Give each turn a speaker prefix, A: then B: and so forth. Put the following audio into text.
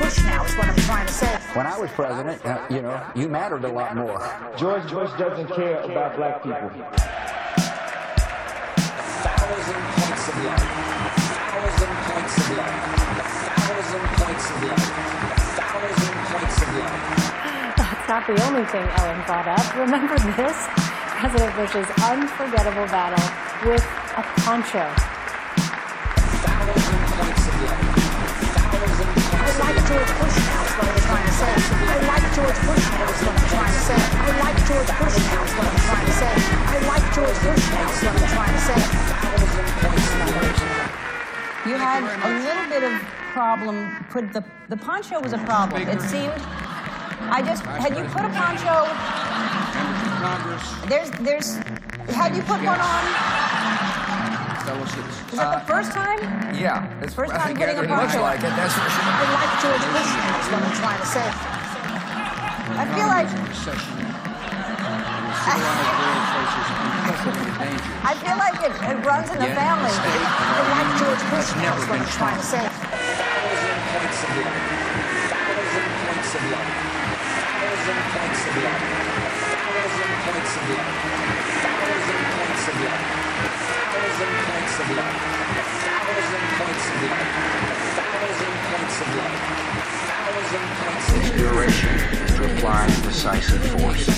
A: Bush now, is what I'm trying to say.
B: When I was president, you mattered a lot more.
C: George Bush doesn't care about black people.
D: 1,000 points of light. 1,000 points of light. 1,000 points of light. 1,000 points of light.
E: That's not the only thing Ellen brought up. Remember this? President Bush's unforgettable battle with a poncho.
D: 1,000 points of light. 1,000 points.
A: I like George Bush now, is what I'm trying to say. I like George Bush now, is what I'm trying to say. I like George Bush now, is what I'm trying to say. I like George Bush now, is what I'm trying to say.
D: 1,000 points of light.
F: You had a little bit of problem. The poncho was a problem. It seemed. Had you put a poncho? Had you put one on? Is that the first time?
B: Yeah.
F: It's first time putting a poncho.
B: Like it, that's for sure.
A: I like George Bush now, is what I'm trying to say.
F: I feel like. I feel like it runs in the family.
A: I like George Bush now, is what I'm trying to say.
D: 1,000 points of light. 1,000 points of light. 1,000 points of light. 1,000 points of light. 1,000 points of light. 1,000 points of light. 1,000 points of light. 1,000 points of light. 1,000 points of light.
G: Inspiration to apply decisive force.